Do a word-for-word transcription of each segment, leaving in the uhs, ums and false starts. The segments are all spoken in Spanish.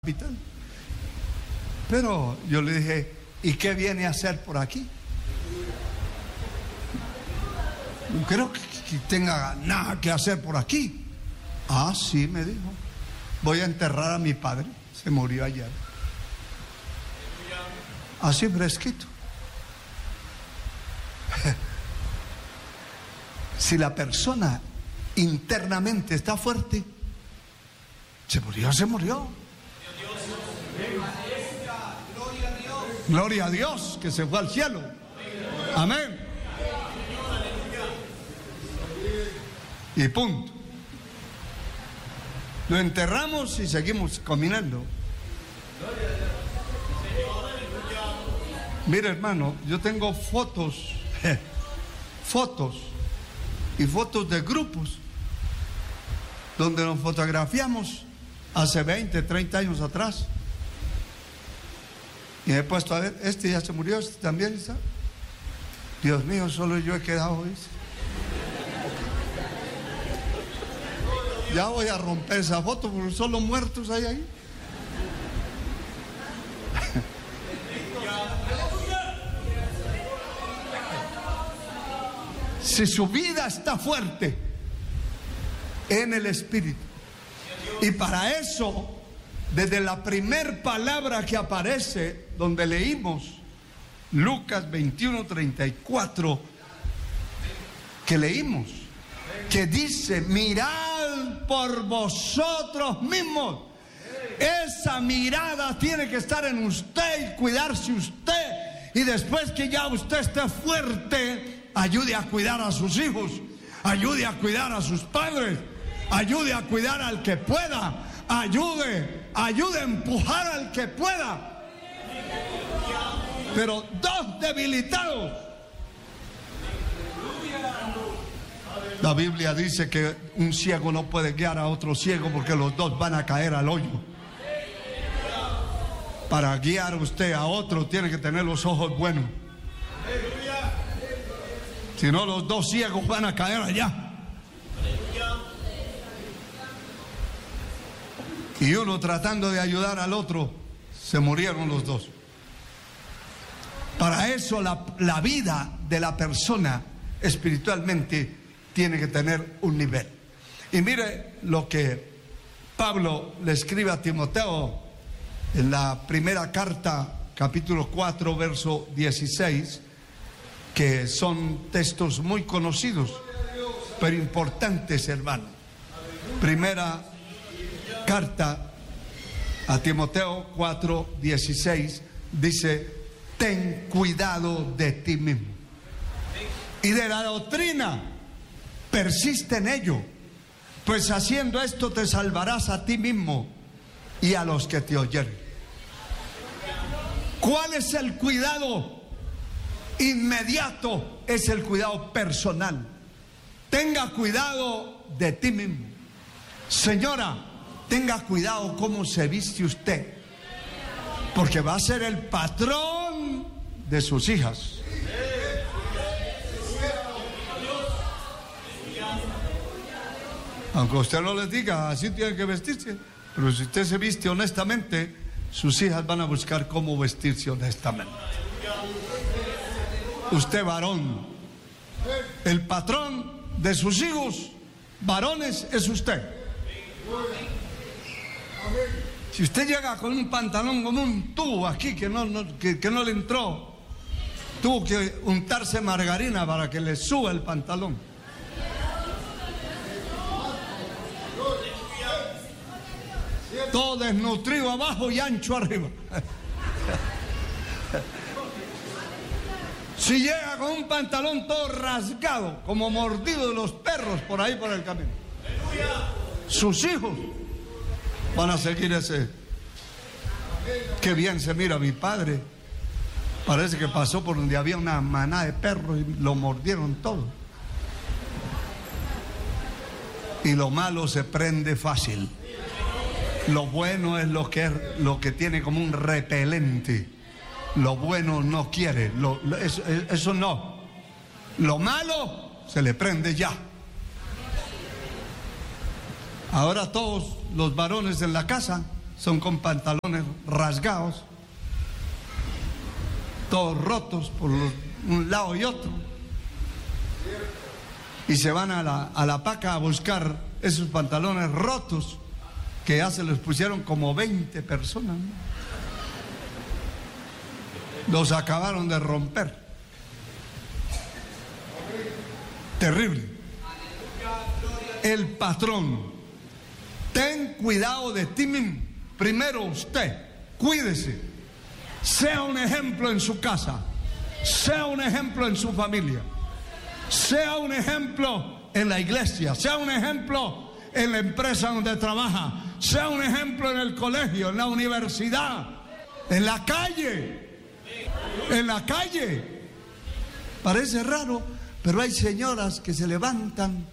capital. Pero yo le dije, ¿y qué viene a hacer por aquí? No creo que, que tenga nada que hacer por aquí. Ah, sí, me dijo. Voy a enterrar a mi padre. Se murió ayer. Así fresquito. Si la persona internamente está fuerte, se murió, se murió. Gloria a Dios, que se fue al cielo. Amén. Y punto. Lo enterramos y seguimos caminando. Mire, hermano, yo tengo fotos, fotos y fotos de grupos donde nos fotografiamos hace veinte, treinta años atrás. Y me he puesto a ver, este ya se murió, este también está. Dios mío, solo yo he quedado, dice. Ya voy a romper esa foto porque solo muertos hay ahí. Si su vida está fuerte en el espíritu, y para eso, desde la primer palabra que aparece, donde leímos Lucas veintiuno, treinta y cuatro, que leímos, que dice, mirad por vosotros mismos. Esa mirada tiene que estar en usted y cuidarse usted. Y después que ya usted esté fuerte, ayude a cuidar a sus hijos, ayude a cuidar a sus padres, ayude a cuidar al que pueda, ayude, ayude a empujar al que pueda. Pero dos debilitados. La Biblia dice que un ciego no puede guiar a otro ciego porque los dos van a caer al hoyo. Para guiar usted a otro tiene que tener los ojos buenos. Si no, los dos ciegos van a caer allá. Y uno tratando de ayudar al otro, se murieron los dos. Para eso la, la vida de la persona espiritualmente tiene que tener un nivel. Y mire lo que Pablo le escribe a Timoteo en la primera carta, capítulo cuatro, verso dieciséis, que son textos muy conocidos, pero importantes, hermano. Primera carta a Timoteo cuatro, dieciséis, dice, ten cuidado de ti mismo y de la doctrina, persiste en ello, pues haciendo esto te salvarás a ti mismo y a los que te oyeren. ¿Cuál es el cuidado inmediato? Es el cuidado personal. Tenga cuidado de ti mismo. Señora, tenga cuidado cómo se viste usted, porque va a ser el patrón de sus hijas. Aunque usted no les diga, así tiene que vestirse, pero si usted se viste honestamente, sus hijas van a buscar cómo vestirse honestamente. Usted, varón, el patrón de sus hijos varones es usted. Si usted llega con un pantalón como un tubo aquí que no, no, que, que no le entró, tuvo que untarse margarina para que le suba el pantalón. Todo desnutrido abajo y ancho arriba. Si llega con un pantalón todo rasgado, como mordido de los perros por ahí por el camino, sus hijos van a seguir ese. Qué bien se mira mi padre. Parece que pasó por donde había una manada de perros y lo mordieron todo. Y lo malo se prende fácil. Lo bueno es lo que, es, lo que tiene como un repelente. Lo bueno no quiere, lo, lo, eso, eso no. Lo malo se le prende ya. Ahora todos los varones en la casa son con pantalones rasgados, todos rotos por los, un lado y otro, y se van a la, a la paca a buscar esos pantalones rotos que ya se los pusieron como veinte personas, ¿no? Los acabaron de romper. Terrible. El patrón: ten cuidado de ti mismo. Primero usted, cuídese. Sea un ejemplo en su casa, sea un ejemplo en su familia, sea un ejemplo en la iglesia, sea un ejemplo en la empresa donde trabaja, sea un ejemplo en el colegio, en la universidad, en la calle, en la calle. Parece raro, pero hay señoras que se levantan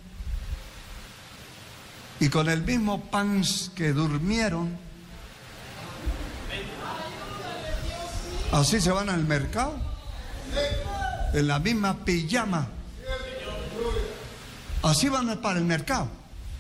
y con el mismo pants que durmieron, así se van al mercado, en la misma pijama, así van para el mercado.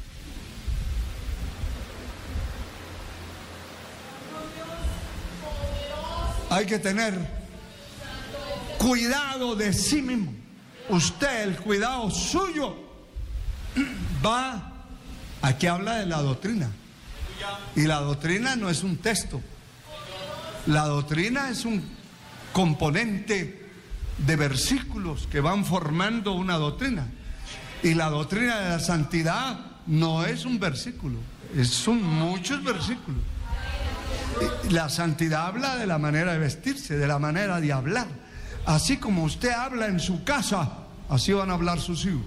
Hay que tener cuidado de sí mismo. Usted, el cuidado suyo va, aquí habla de la doctrina, y la doctrina no es un texto. La doctrina es un componente de versículos que van formando una doctrina. Y la doctrina de la santidad no es un versículo, son muchos versículos. La santidad habla de la manera de vestirse, de la manera de hablar. Así como usted habla en su casa, así van a hablar sus hijos.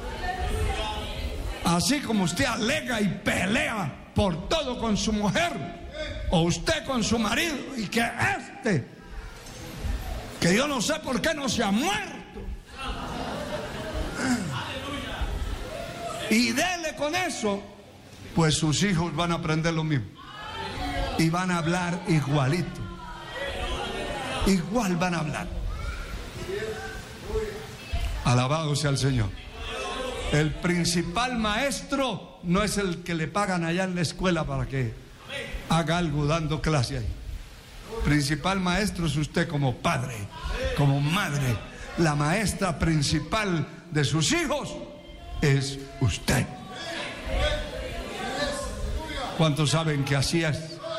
Así como usted alega y pelea por todo con su mujer, o usted con su marido, y que este, que yo no sé por qué no se ha muerto, y dele con eso, pues sus hijos van a aprender lo mismo y van a hablar igualito, igual van a hablar. Alabado sea el Señor. El principal maestro no es el que le pagan allá en la escuela para que haga algo dando clase ahí. Principal maestro es usted como padre, como madre. La maestra principal de sus hijos es usted. ¿Cuántos saben que así es?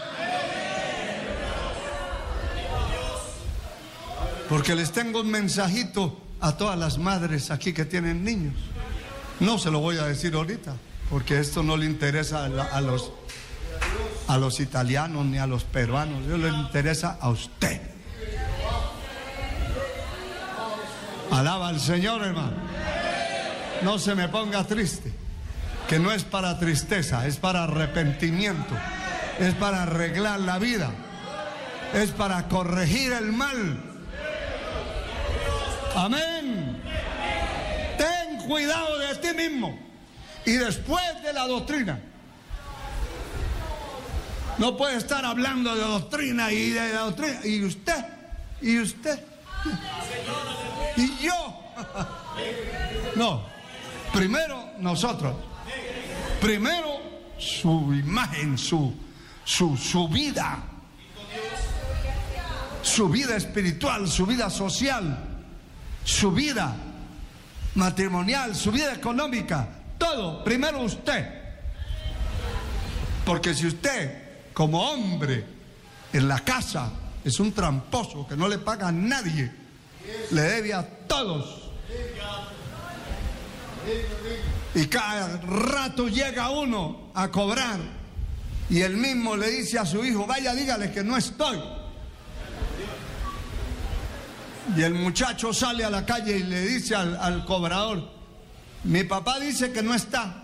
Porque les tengo un mensajito a todas las madres aquí que tienen niños. No se lo voy a decir ahorita, porque esto no le interesa a, la, a los a los italianos ni a los peruanos, eso le interesa a usted. Alaba al Señor, hermano. No se me ponga triste, que no es para tristeza, es para arrepentimiento, es para arreglar la vida, es para corregir el mal. Amén. Ten cuidado de ti mismo. Y después de la doctrina, no puede estar hablando de doctrina y de la doctrina. Y usted, y usted, y yo. No, primero nosotros. Primero su imagen, su, su, su vida. Su vida espiritual, su vida social, su vida matrimonial, su vida económica. Todo, primero usted. Porque si usted, como hombre, en la casa, es un tramposo que no le paga a nadie, le debe a todos, y cada rato llega uno a cobrar, y él mismo le dice a su hijo: vaya, dígale que no estoy. Y el muchacho sale a la calle y le dice al, al cobrador: mi papá dice que no está.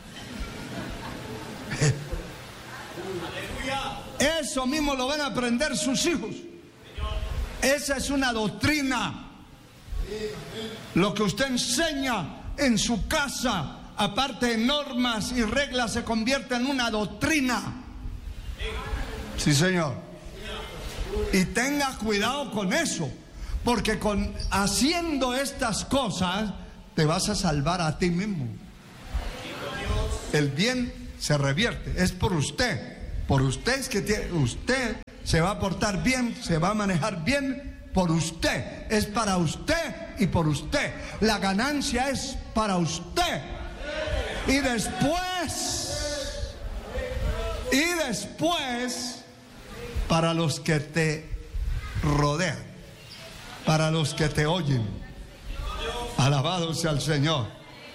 Eso mismo lo van a aprender sus hijos. Esa es una doctrina. Lo que usted enseña en su casa, aparte de normas y reglas, se convierte en una doctrina. Sí, señor. Y tenga cuidado con eso, porque con haciendo estas cosas te vas a salvar a ti mismo. El bien se revierte, es por usted. Por usted es que tiene, usted se va a portar bien, se va a manejar bien por usted. Es para usted y por usted. La ganancia es para usted. Y después, y después, para los que te rodean, para los que te oyen. Alabado sea el Señor.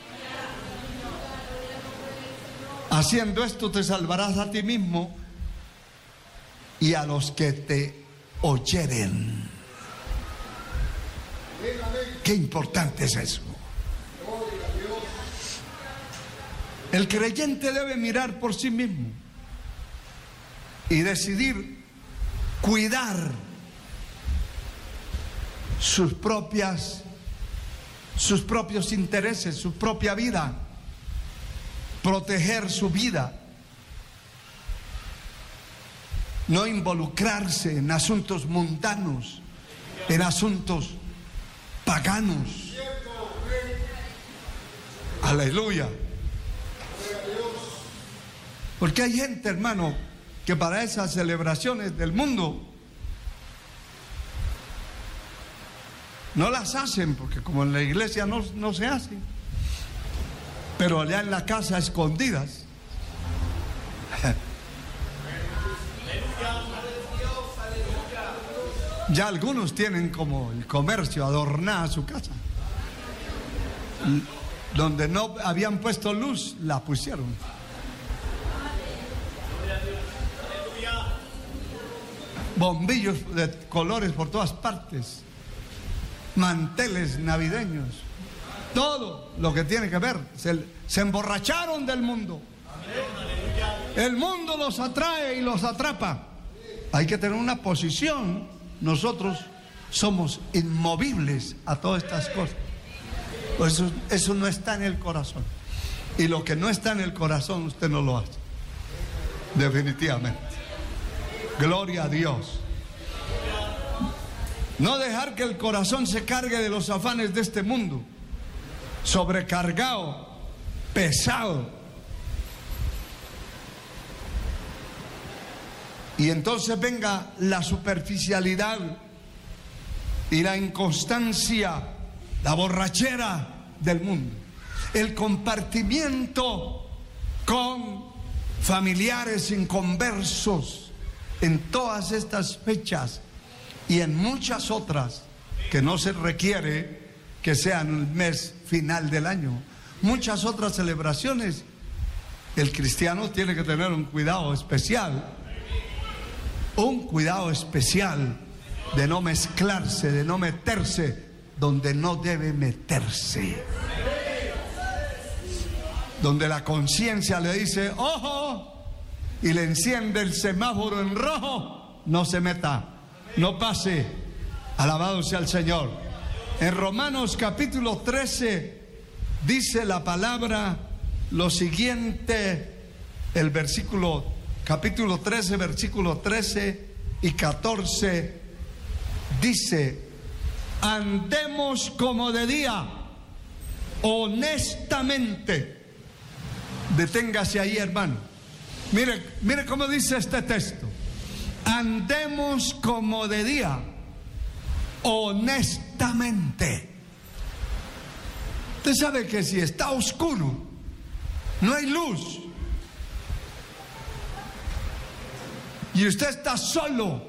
Haciendo esto te salvarás a ti mismo y a los que te oyeren. Qué importante es eso. El creyente debe mirar por sí mismo y decidir cuidar sus propias, sus propios intereses, su propia vida, proteger su vida, no involucrarse en asuntos mundanos, en asuntos paganos. Aleluya. Porque hay gente, hermano, que para esas celebraciones del mundo no las hacen, porque como en la iglesia no, no se hacen, pero allá en la casa escondidas. Ya algunos tienen como el comercio adornada su casa. Donde no habían puesto luz, la pusieron. Bombillos de colores por todas partes, manteles navideños, todo lo que tiene que ver. Se, se emborracharon del mundo. El mundo los atrae y los atrapa. Hay que tener una posición. Nosotros somos inmovibles a todas estas cosas. Pues eso, eso no está en el corazón. Y lo que no está en el corazón usted no lo hace. Definitivamente. Gloria a Dios. No dejar que el corazón se cargue de los afanes de este mundo. Sobrecargado, pesado. Y entonces venga la superficialidad y la inconstancia, la borrachera del mundo. El compartimiento con familiares inconversos en todas estas fechas y en muchas otras que no se requiere que sean el mes final del año. Muchas otras celebraciones, el cristiano tiene que tener un cuidado especial, un cuidado especial de no mezclarse, de no meterse donde no debe meterse. Donde la conciencia le dice, ojo, y le enciende el semáforo en rojo, no se meta, no pase. Alabado sea el Señor. En Romanos capítulo trece dice la palabra lo siguiente, el versículo, capítulo trece, versículo trece y catorce, dice, andemos como de día, honestamente. Deténgase ahí, hermano. Mire, mire cómo dice este texto. Andemos como de día, honestamente. Usted sabe que si está oscuro, no hay luz, y usted está solo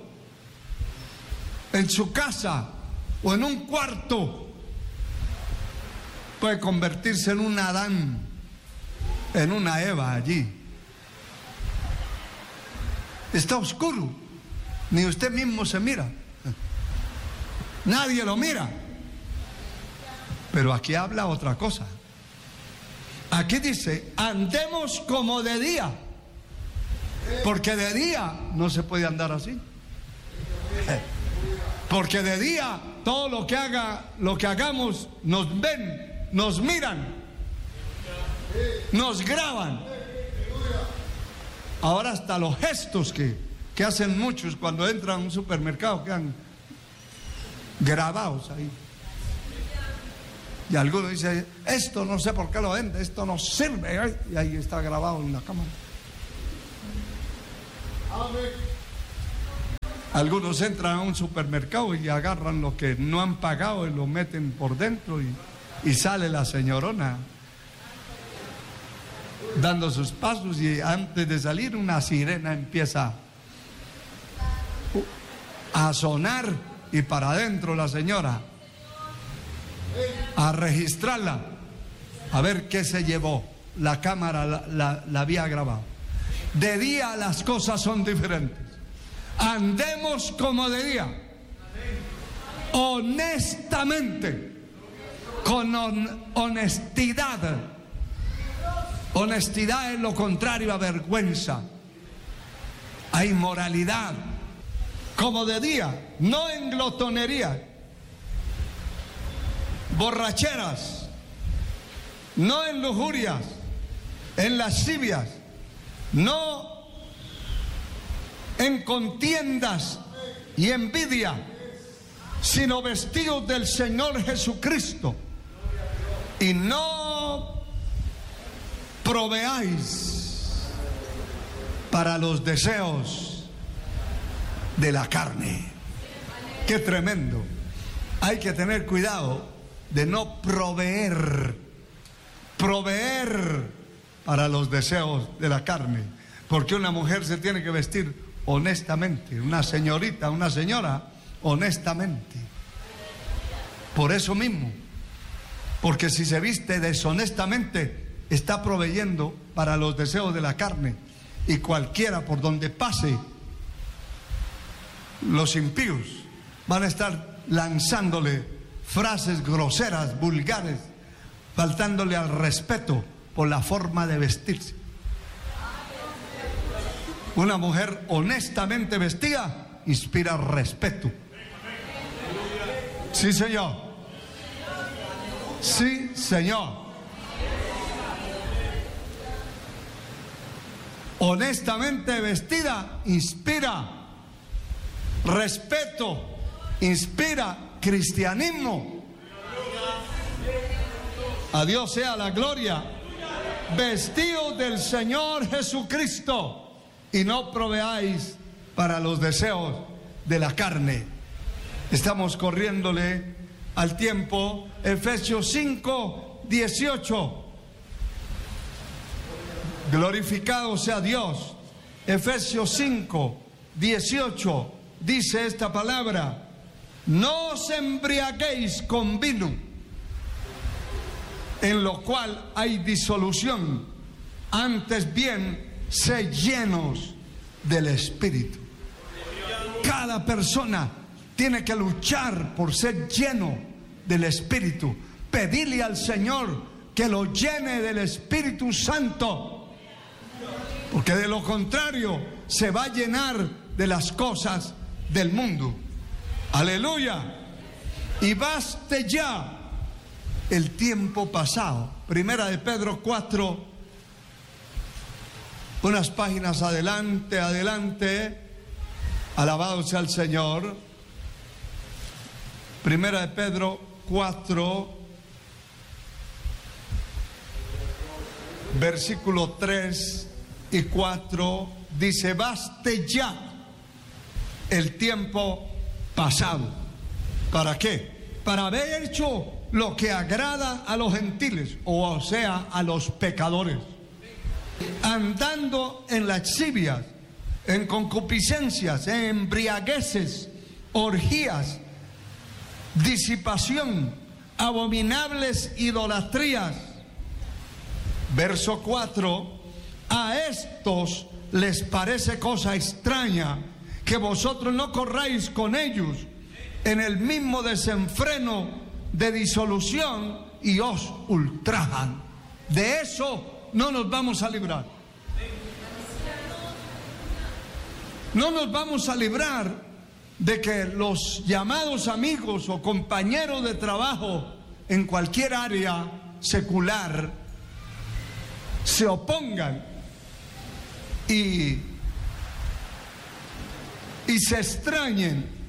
en su casa o en un cuarto, puede convertirse en un Adán, en una Eva allí. Está oscuro, ni usted mismo se mira, nadie lo mira. Pero aquí habla otra cosa. Aquí dice, andemos como de día, porque de día no se puede andar así. Porque de día todo lo que haga, lo que hagamos, nos ven, nos miran, nos graban. Ahora hasta los gestos que, que hacen muchos cuando entran a un supermercado quedan grabados ahí. Y algunos dicen, esto no sé por qué lo vende, esto no sirve. Y ahí está grabado en la cámara. Algunos entran a un supermercado y agarran lo que no han pagado y lo meten por dentro y, y sale la señorona dando sus pasos, y antes de salir una sirena empieza a sonar y para adentro la señora a registrarla, a ver qué se llevó. La cámara la, la, la había grabado. De día las cosas son diferentes. Andemos como de día, honestamente, con on, honestidad. Honestidad es lo contrario a vergüenza, a inmoralidad. Como de día, no en glotonería, borracheras, no en lujurias, en lascivias, no en contiendas y envidia, sino vestidos del Señor Jesucristo, y no proveáis para los deseos de la carne. Qué tremendo. Hay que tener cuidado de no proveer, proveer para los deseos de la carne, porque una mujer se tiene que vestir honestamente, una señorita, una señora, honestamente. Por eso mismo, porque si se viste deshonestamente, está proveyendo para los deseos de la carne, y cualquiera por donde pase, los impíos van a estar lanzándole frases groseras, vulgares, faltándole al respeto por la forma de vestirse. Una mujer honestamente vestida inspira respeto. Sí, señor. Sí, señor. Honestamente vestida inspira respeto, inspira cristianismo. A Dios sea la gloria. Vestidos del Señor Jesucristo, y no proveáis para los deseos de la carne. Estamos corriéndole al tiempo. Efesios cinco, dieciocho. Glorificado sea Dios. Efesios cinco, dieciocho dice esta palabra: no os embriaguéis con vino, en lo cual hay disolución, antes bien sed llenos del Espíritu. Cada persona tiene que luchar por ser lleno del Espíritu, pedirle al Señor que lo llene del Espíritu Santo, porque de lo contrario se va a llenar de las cosas del mundo. Aleluya. Y baste ya el tiempo pasado. Primera de Pedro cuatro, unas páginas adelante, adelante. Alabado sea el Señor. Primera de Pedro cuatro, versículo tres y cuatro, dice: baste ya el tiempo pasado. ¿Para qué? Para haber hecho lo que agrada a los gentiles, o sea, a los pecadores, andando en lascivias, en concupiscencias, en embriagueces, orgías, disipación, abominables idolatrías. Verso cuatro: a estos les parece cosa extraña que vosotros no corráis con ellos en el mismo desenfreno de disolución, y os ultrajan. De eso no nos vamos a librar. No nos vamos a librar de que los llamados amigos o compañeros de trabajo en cualquier área secular se opongan y, y se extrañen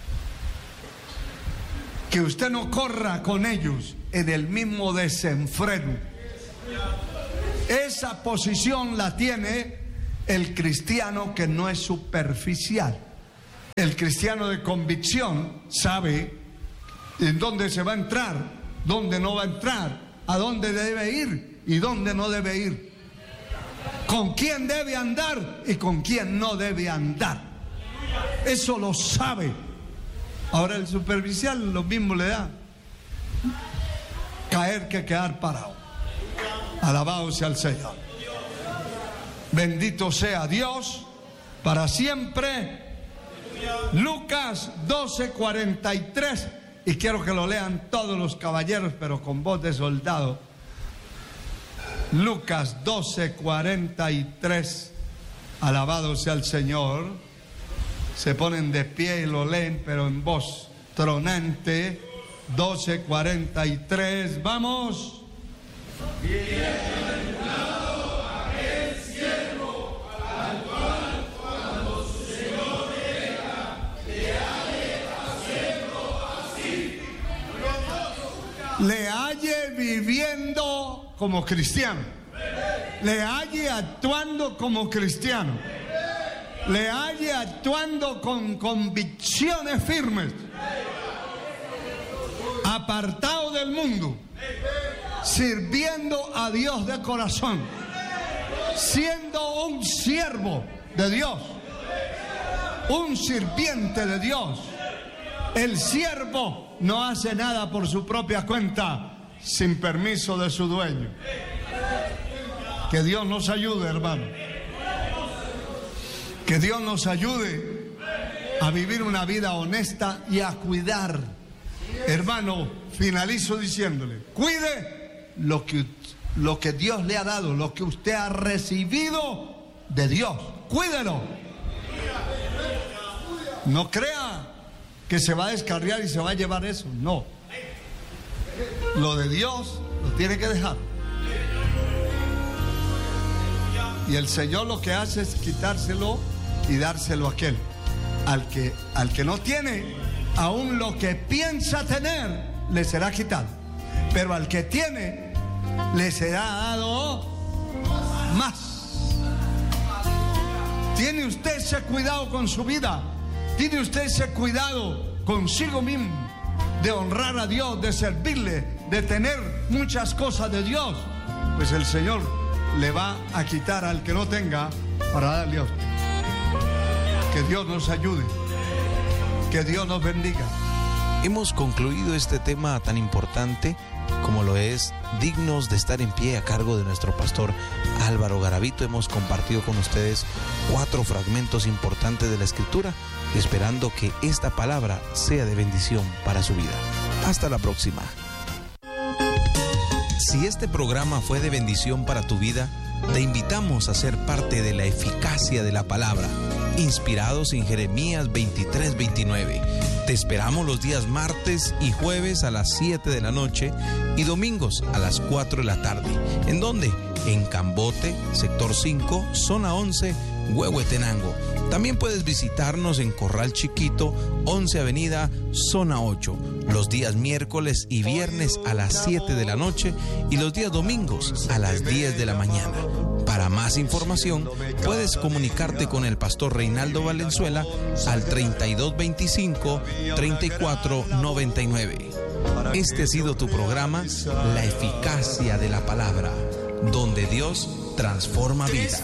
que usted no corra con ellos en el mismo desenfreno. Esa posición la tiene el cristiano que no es superficial. El cristiano de convicción sabe en dónde se va a entrar, dónde no va a entrar, a dónde debe ir y dónde no debe ir, con quién debe andar y con quién no debe andar. Eso lo sabe. Ahora el superficial lo mismo le da caer que quedar parado. Alabado sea el Señor. Bendito sea Dios para siempre. Lucas doce cuarenta y tres, y quiero que lo lean todos los caballeros, pero con voz de soldado. Lucas doce cuarenta y tres. Alabado sea el Señor. Se ponen de pie y lo leen, pero en voz tronante. doce cuarenta y tres. Vamos. Bienaventurado aquel siervo al cual cuando su Señor venga le halle haciendo así. Le halle viviendo como cristiano. Le halle actuando como cristiano. Le halle actuando con convicciones firmes. Apartado del mundo. Sirviendo a Dios de corazón, siendo un siervo de Dios, un sirviente de Dios. El siervo no hace nada por su propia cuenta sin permiso de su dueño. Que Dios nos ayude, hermano. Que Dios nos ayude a vivir una vida honesta y a cuidar. Hermano, finalizo diciéndole, cuide Lo que, lo que Dios le ha dado, lo que usted ha recibido de Dios. Cuídelo. No crea que se va a descarriar y se va a llevar eso. No. Lo de Dios lo tiene que dejar. Y el Señor lo que hace es quitárselo y dárselo a aquel. Al que, al que no tiene, aún lo que piensa tener, le será quitado. Pero al que tiene, le será dado más. Tiene usted ese cuidado con su vida. Tiene usted ese cuidado consigo mismo, de honrar a Dios, de servirle, de tener muchas cosas de Dios. Pues el Señor le va a quitar al que no tenga para darle a usted. Que Dios nos ayude. Que Dios nos bendiga. Hemos concluido este tema tan importante como lo es dignos de estar en pie a cargo de nuestro pastor Álvaro Garavito. Hemos compartido con ustedes cuatro fragmentos importantes de la Escritura, esperando que esta palabra sea de bendición para su vida. Hasta la próxima. Si este programa fue de bendición para tu vida, te invitamos a ser parte de la eficacia de la palabra, inspirados en Jeremías veintitrés veintinueve. Te esperamos los días martes y jueves a las siete de la noche y domingos a las cuatro de la tarde. ¿En dónde? En Cambote, sector cinco, zona once, Huehuetenango. También puedes visitarnos en Corral Chiquito, once Avenida, zona ocho, los días miércoles y viernes a las siete de la noche y los días domingos a las diez de la mañana. Para más información, puedes comunicarte con el pastor Reinaldo Valenzuela al treinta y dos veinticinco, treinta y cuatro noventa y nueve. Este ha sido tu programa, La Eficacia de la Palabra, donde Dios transforma vidas.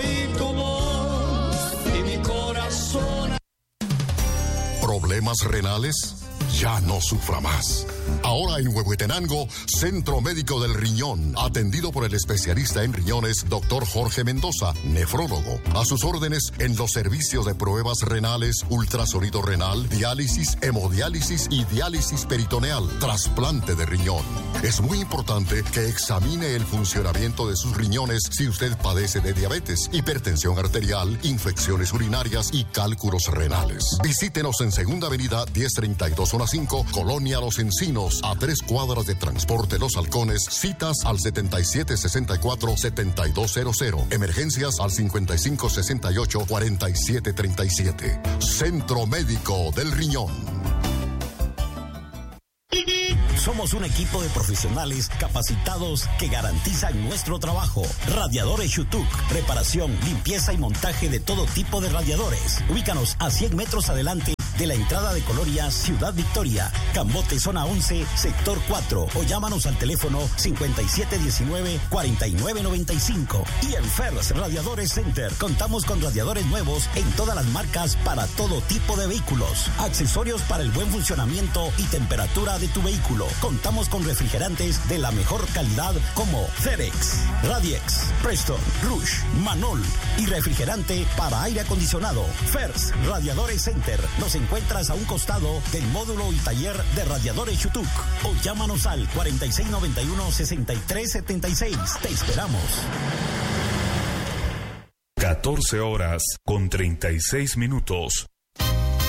¿Problemas renales? Ya no sufra más. Ahora en Huehuetenango, Centro Médico del Riñón, atendido por el especialista en riñones, doctor Jorge Mendoza, nefrólogo. A sus órdenes en los servicios de pruebas renales, ultrasonido renal, diálisis, hemodiálisis y diálisis peritoneal, trasplante de riñón. Es muy importante que examine el funcionamiento de sus riñones si usted padece de diabetes, hipertensión arterial, infecciones urinarias y cálculos renales. Visítenos en Segunda Avenida diez treinta y dos, zona cinco, Colonia Los Encinos, a tres cuadras de Transporte Los Halcones. Citas al setenta y siete sesenta y cuatro, setenta y dos cero cero. Emergencias al cincuenta y cinco sesenta y ocho, cuarenta y siete treinta y siete. Centro Médico del Riñón. Somos un equipo de profesionales capacitados que garantizan nuestro trabajo. Radiadores Shutuk, reparación, limpieza y montaje de todo tipo de radiadores. Ubícanos a cien metros adelante de la entrada de Colonia Ciudad Victoria, Cambote Zona once, Sector cuatro, o llámanos al teléfono cincuenta y siete diecinueve, cuarenta y nueve noventa y cinco. Y en Fers Radiadores Center contamos con radiadores nuevos en todas las marcas para todo tipo de vehículos, accesorios para el buen funcionamiento y temperatura de tu vehículo. Contamos con refrigerantes de la mejor calidad como Cerex, Radiex, Preston, Rush, Manol y refrigerante para aire acondicionado. Fers Radiadores Center. Nos encuentras a un costado del módulo y taller de Radiadores Shutuk, o llámanos al cuarenta y seis noventa y uno, sesenta y tres setenta y seis. Te esperamos. catorce horas con treinta y seis minutos.